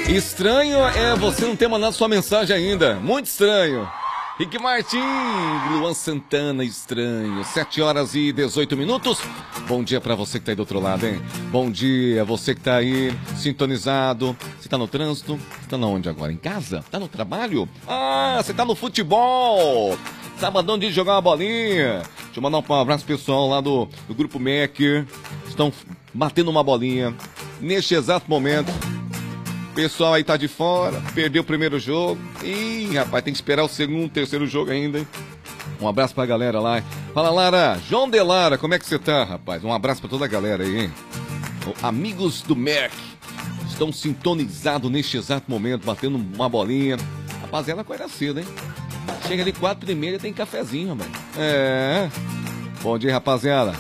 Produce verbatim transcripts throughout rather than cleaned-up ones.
Estranho é você não ter mandado sua mensagem ainda. Muito estranho. Rick Martin, Luan Santana, estranho. sete horas e dezoito minutos. Bom dia pra você que tá aí do outro lado, hein? Bom dia, você que tá aí sintonizado. Você tá no trânsito? Você tá na onde agora? Em casa? Tá no trabalho? Ah, você tá no futebol. Sabadão de jogar uma bolinha. Deixa eu mandar um abraço pessoal lá do, do Grupo Maker. Estão batendo uma bolinha neste exato momento. Pessoal aí tá de fora, perdeu o primeiro jogo. Ih, rapaz, tem que esperar o segundo, terceiro jogo ainda, hein? Um abraço pra galera lá. Fala, Lara. João de Lara, como é que você tá, rapaz? Um abraço pra toda a galera aí, hein? Amigos do Merck estão sintonizados neste exato momento, batendo uma bolinha. Rapaziada, acorda cedo, hein? Chega ali quatro e meia, tem cafezinho, velho. É. Bom dia, rapaziada.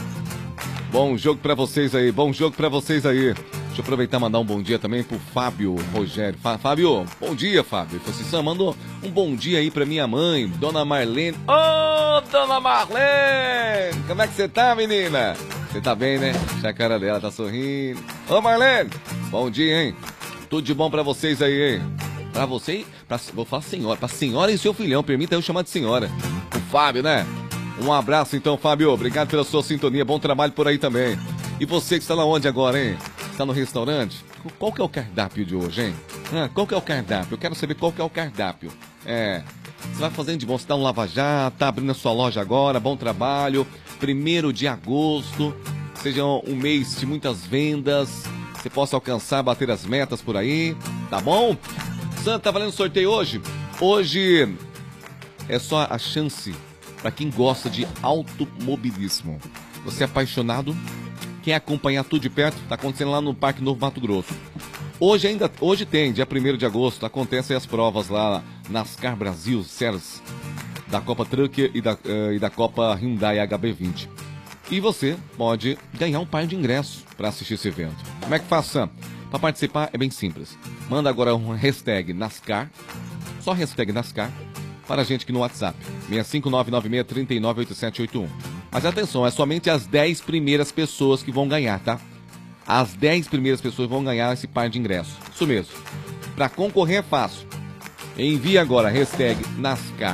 Bom jogo pra vocês aí, bom jogo pra vocês aí. Deixa eu aproveitar e mandar um bom dia também pro Fábio Rogério. Fá, Fábio, bom dia, Fábio. Ele falou assim, Sam, mandou um bom dia aí pra minha mãe, Dona Marlene. Ô, oh, Dona Marlene! Como é que você tá, menina? Você tá bem, né? A cara dela tá sorrindo. Ô, oh, Marlene! Bom dia, hein? Tudo de bom pra vocês aí, hein? Pra você, pra, vou falar senhora, pra senhora e seu filhão, permita eu chamar de senhora. O Fábio, né? Um abraço então, Fábio. Obrigado pela sua sintonia. Bom trabalho por aí também. E você que está lá onde agora, hein? Está no restaurante? Qual que é o cardápio de hoje, hein? Ah, qual que é o cardápio? Eu quero saber qual que é o cardápio. É, você vai fazendo de bom, você tá um lava-jato, tá abrindo a sua loja agora, bom trabalho. Primeiro de agosto, seja um mês de muitas vendas, você possa alcançar, bater as metas por aí, tá bom? Santa, tá valendo sorteio hoje? Hoje é só a chance para quem gosta de automobilismo. Você é apaixonado? Quer acompanhar tudo de perto? Tá acontecendo lá no Parque Novo Mato Grosso. Hoje ainda, hoje tem, dia primeiro de agosto, acontecem as provas lá NASCAR Brasil Series, da Copa Truck e da, uh, e da Copa Hyundai H B vinte. E você pode ganhar um par de ingressos para assistir esse evento. Como é que faz, Sam? Para participar é bem simples. Manda agora um hashtag NASCAR, só hashtag NASCAR, para a gente aqui no WhatsApp, seis cinco nove nove seis três nove oito sete oito um. Mas atenção, é somente as dez primeiras pessoas que vão ganhar, tá? As dez primeiras pessoas vão ganhar esse par de ingressos. Isso mesmo. Para concorrer é fácil. Envie agora a hashtag NASCAR